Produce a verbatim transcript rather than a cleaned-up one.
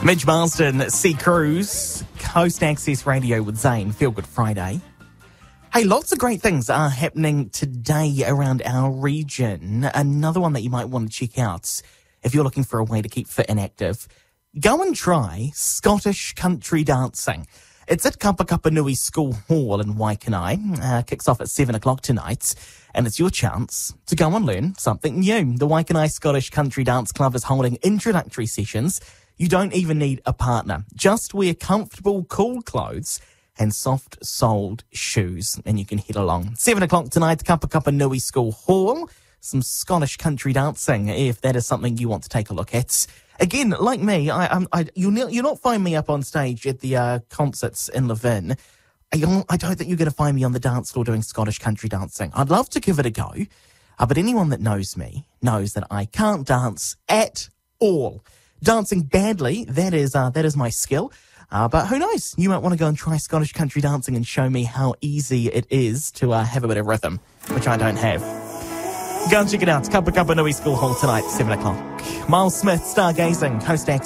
Midge Marsden, Sea Cruise, Coast Access Radio with Zane, Feel Good Friday. Hey, lots of great things are happening today around our region. Another one that you might want to check out if you're looking for a way to keep fit and active. Go and try Scottish country dancing. It's at Kapakapanui School Hall in Waikanae. Uh, kicks off at seven o'clock tonight. And it's your chance to go and learn something new. The Waikanae Scottish Country Dance Club is holding introductory sessions. You don't even need a partner. Just wear comfortable, cool clothes and soft-soled shoes, and you can head along. Seven o'clock tonight, Kapakapanui School Hall. Some Scottish country dancing, if that is something you want to take a look at. Again, like me, I, I'm, I, you'll, you'll not find me up on stage at the uh, concerts in Levin. I don't, I don't think you're going to find me on the dance floor doing Scottish country dancing. I'd love to give it a go, uh, but anyone that knows me knows that I can't dance at all. Dancing badly, that is uh, that is my skill. Uh, but who knows? You might want to go and try Scottish country dancing and show me how easy it is to uh, have a bit of rhythm, which I don't have. Go and check it out. Kapakapanui School Hall tonight, seven o'clock. Miles Smith, Stargazing, Coast Access.